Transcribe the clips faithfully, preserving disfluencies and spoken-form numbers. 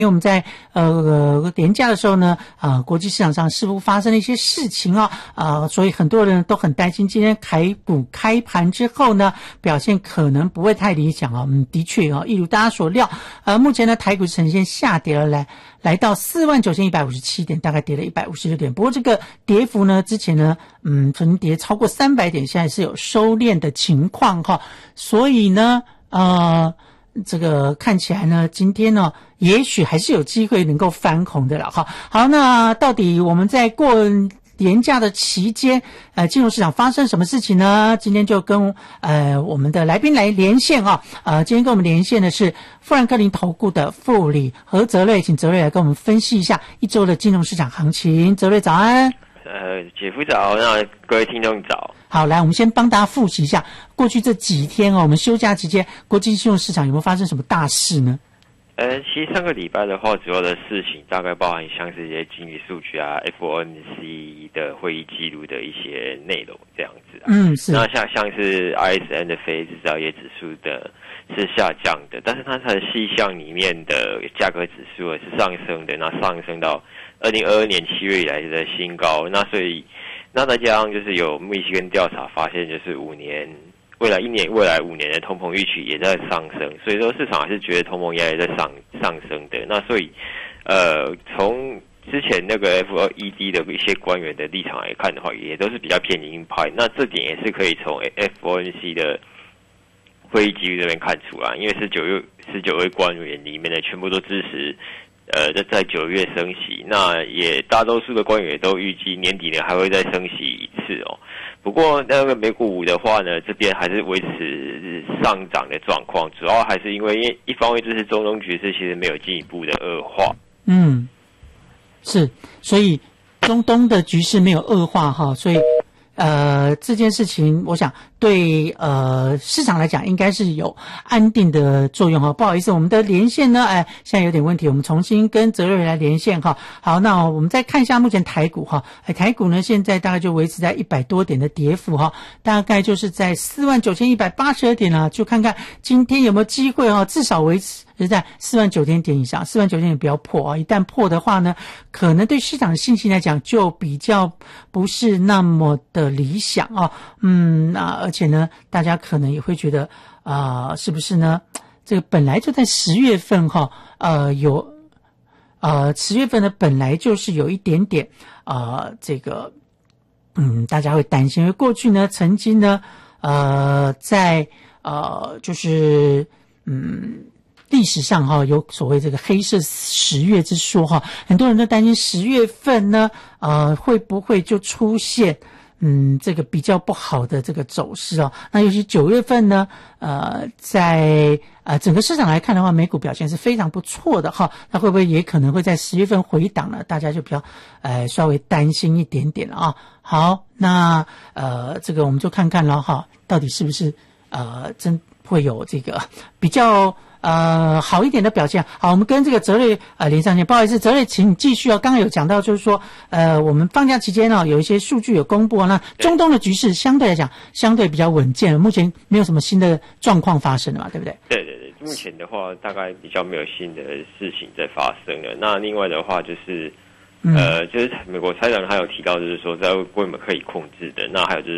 因为我们在呃年假的时候呢，呃，国际市场上似乎发生了一些事情啊，呃，所以很多人都很担心，今天台股开盘之后呢，表现可能不会太理想啊。嗯，的确啊，一如大家所料，呃，目前呢，台股呈现下跌了来，来到四万九千一百五十七点，大概跌了一百五十六点。不过这个跌幅呢，之前呢，嗯，曾经跌超过三百点，现在是有收敛的情况哈，所以呢，呃。这个看起来呢，今天呢，也许还是有机会能够翻红的了哈。好，那到底我们在过年假的期间，呃，金融市场发生什么事情呢？今天就跟呃我们的来宾来连线啊，呃，今天跟我们连线的是富兰克林投顾的副理何泽瑞，请泽瑞来跟我们分析一下一周的金融市场行情。泽瑞早安。 呃，姐夫早，那各位听众早。 好，来，我们先帮大家复习一下过去这几天哦，我们休假期间，国际金融市场有没有发生什么大事呢？ 呃，其实上个礼拜的话，主要的事情大概包含像是一些经济数据啊 ，F O M C 的会议记录的一些内容这样子啊。 嗯，是。 那像像是 I S M 的非制造业指数的是下降的，但是它的细项里面的价格指数是上升的，那上升到二零二二年七月以来的新高。那所以，那再加上就是有密西根调查发现，就是五年。未来一年、未来五年的通膨预期也在上升，所以说市场还是觉得通膨压力在上上升的。那所以，呃，从之前那个 F E D 的一些官员的立场来看的话，也都是比较偏鹰派。那这点也是可以从 F O M C 的会议纪律这边看出来，因为是九月十九位官员里面的全部都支持，呃，在九月升息。那也大多数的官员也都预计年底呢还会再升息一次哦。不过那个美股的话呢，这边还是维持上涨的状况，主要还是因为一方面就是中东局势其实没有进一步的恶化。 嗯，是，所以中东的局势没有恶化哈，所以呃这件事情我想对呃市场来讲应该是有安定的作用哈。不好意思，我们的连线呢，哎，现在有点问题，我们重新跟泽瑞来连线哈。好，那我们再看一下目前台股哈，哎，台股呢现在大概就维持在一百多点的跌幅哈，大概就是在四万九千一百八十二点啊，就看看今天有没有机会哈，至少维持是在四万九千点以上，四万九千点不要破啊，一旦破的话呢，可能对市场的信心来讲就比较不是那么的理想啊，嗯，那而且呢，大家可能也会觉得啊、呃，是不是呢？这个本来就在十月份哈，呃，有呃十月份呢本来就是有一点点呃这个嗯，大家会担心，因为过去呢曾经呢呃在呃就是嗯。历史上哈有所谓这个黑色十月之说哈，很多人都担心十月份呢，呃会不会就出现嗯这个比较不好的这个走势哦？那尤其九月份呢，呃在呃整个市场来看的话，美股表现是非常不错的哈，那会不会也可能会在十月份回档呢？大家就比较呃稍微担心一点点了啊。好，那呃这个我们就看看了哈，到底是不是呃真会有这个比较。呃，好一点的表现。好，我们跟这个泽瑞呃连上线。不好意思，泽瑞，请你继续哦。刚刚有讲到，就是说，呃，我们放假期间呢，有一些数据有公布啊。那中东的局势相对来讲，相对比较稳健，目前没有什么新的状况发生了嘛，对不对？ 对对对，目前的话，大概比较没有新的事情在发生了。那另外的话，就是，呃，就是美国财长他有提到，就是说在规模可以控制的。那还有就是。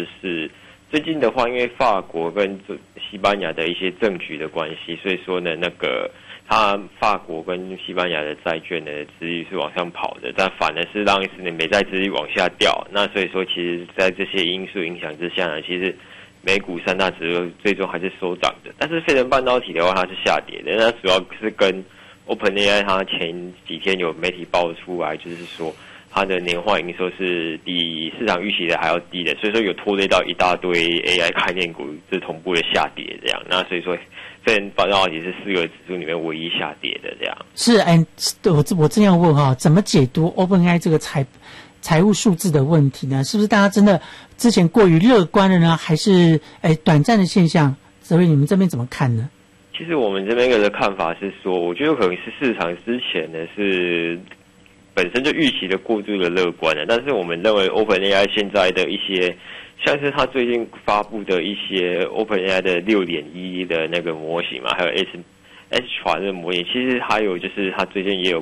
最近的话，因为法国跟西班牙的一些政局的关系，所以说呢，那个它法国跟西班牙的债券的殖利率是往上跑的，但反而是让十年美债殖利率往下掉。那所以说，其实在这些因素影响之下呢，其实美股三大指数最终还是收涨的。但是费城半导体的话，它是下跌的，那主要是跟 OpenAI 它前几天有媒体爆出来，就是说。它的年化营收是比市场预期的还要低的，所以说有拖累到一大堆 A I 概念股是同步的下跌这样。那所以说，费城半导体是四个指数里面唯一下跌的这样。 是，哎，我我这样问哈，怎么解读 OpenAI 这个财财务数字的问题呢？是不是大家真的之前过于乐观了呢？还是哎短暂的现象？所以你们这边怎么看呢？ 其实我们这边的看法是说，我觉得可能是市场之前呢是。本身就预期的过度的乐观了，但是我们认为 OpenAI 现在的一些，像是它最近发布的一些 OpenAI 的 六点一 的那个模型嘛，还有 S Astra 这个模型，其实还有就是它最近也有